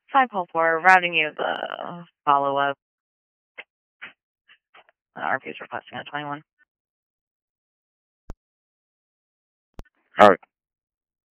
504, routing you the follow-up. RP is requesting a 21. All right.